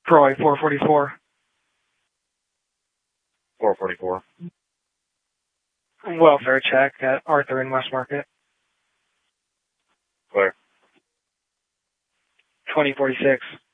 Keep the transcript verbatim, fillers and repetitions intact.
Troy, four forty-four. four forty-four. Welfare check at Arthur in West Market. Clear. twenty forty-six.